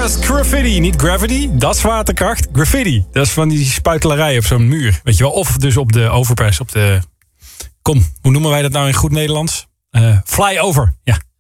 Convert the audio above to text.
Just Graffiti. Niet gravity, dat is zwaartekracht. Graffiti, dat is van die spuitelarij op zo'n muur. Weet je wel, of dus op de overpass, op de... Kom, hoe noemen wij dat nou in goed Nederlands? Flyover, ja.